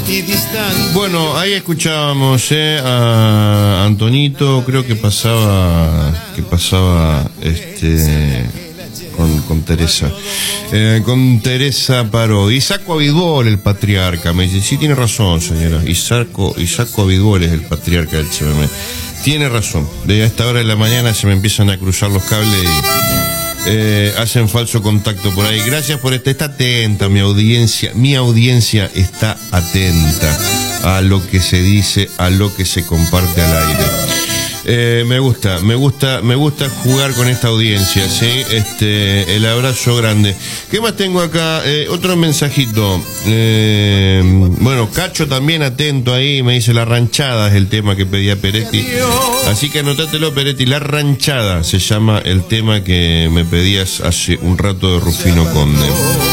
y distante. Bueno, ahí escuchábamos a Antonito, creo que pasaba con Teresa. Con Teresa Paró. Isaco Abitbol, el patriarca. Me dice, sí, tiene razón, señora. Isaco Abitbol es el patriarca del CMM. Tiene razón. Desde esta hora de la mañana se me empiezan a cruzar los cables y hacen falso contacto por ahí. Gracias por está atenta mi audiencia. Mi audiencia está atenta a lo que se dice, a lo que se comparte al aire. Me gusta jugar con esta audiencia, ¿sí? El abrazo grande. ¿Qué más tengo acá? Otro mensajito. Bueno, Cacho también atento ahí, me dice La Ranchada es el tema que pedía Peretti. Así que anotátelo, Peretti, La Ranchada se llama el tema que me pedías hace un rato de Rufino Conde.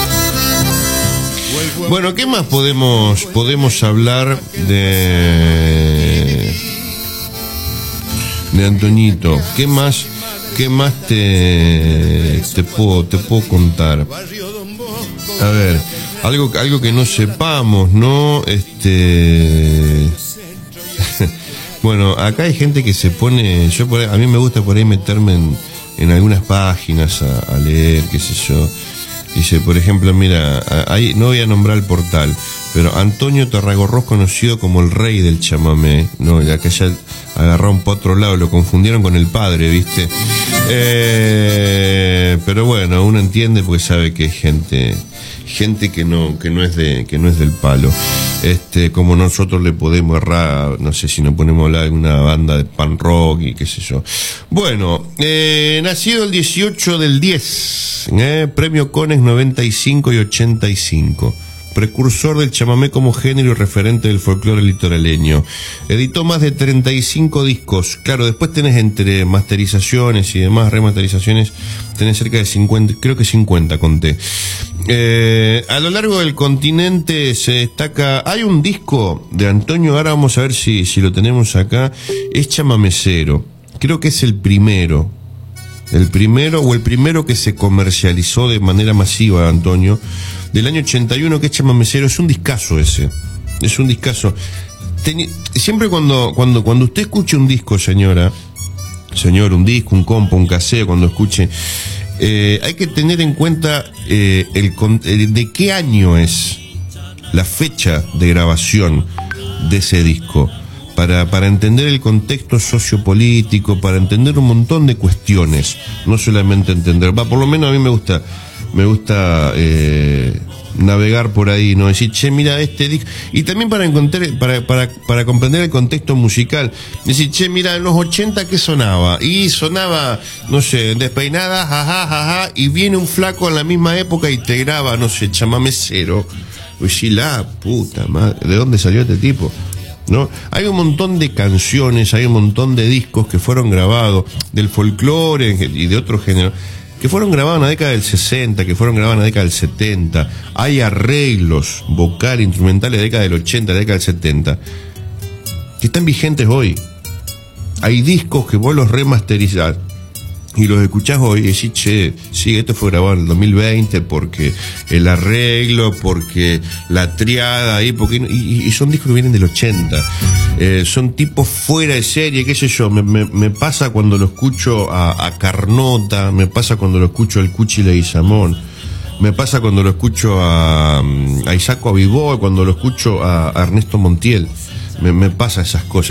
Bueno, ¿qué más podemos hablar de Antoñito? ¿Qué más te puedo contar? A ver, algo que no sepamos, ¿no? Bueno, acá hay gente que se pone, a mí me gusta por ahí meterme en algunas páginas a leer, qué sé yo. Dice, por ejemplo, mira, ahí no voy a nombrar el portal, pero Antonio Tarragorros, conocido como el rey del chamamé, no, ya que ya agarraron por otro lado, lo confundieron con el padre, ¿viste? Pero bueno, uno entiende porque sabe que hay gente que no es del palo. Como nosotros le podemos errar, no sé si nos ponemos a hablar de una banda de pan rock y qué sé yo. Bueno, nacido el 18 del 10, premio Conex 95 y 85. Precursor del chamamé como género y referente del folclore litoraleño. Editó más de 35 discos. Claro, después tenés entre masterizaciones y demás remasterizaciones, tenés cerca de 50, creo que 50 conté. A lo largo del continente se destaca, hay un disco de Antonio, ahora vamos a ver si lo tenemos acá, es chamamecero. Creo que es el primero que se comercializó de manera masiva, Antonio, del año 81, que es chamamecero. Es un discazo ese, es un discazo. Siempre cuando usted escuche un disco, señor, un disco, un compo, un cassette, cuando escuche, hay que tener en cuenta de qué año es la fecha de grabación de ese disco, para entender el contexto sociopolítico, para entender un montón de cuestiones, no solamente entender, por lo menos a mí me gusta navegar por ahí, no decir, che, mira este disco, y también para comprender el contexto musical, decir, che, mira, en los 80 ¿qué sonaba? Y sonaba, no sé, Despeinada, jaja, y viene un flaco en la misma época y te graba, no sé, chamamecero. Pues sí, la puta madre, ¿de dónde salió este tipo? ¿No? Hay un montón de canciones, hay un montón de discos que fueron grabados del folclore y de otro género, que fueron grabados en la década del 60, que fueron grabados en la década del 70. Hay arreglos vocal, instrumentales de la década del 80, de la década del 70, que están vigentes hoy. Hay discos que vos los remasterizás y los escuchás hoy y decís, che, sí, esto fue grabado en el 2020 porque el arreglo, porque la triada ahí, y son discos que vienen del 80. Son tipos fuera de serie, qué sé yo. Me pasa cuando lo escucho a Carnota, me pasa cuando lo escucho al Cuchi Leguizamón, me pasa cuando lo escucho a Isaco Abitbol, cuando lo escucho a Ernesto Montiel. Me pasa esas cosas.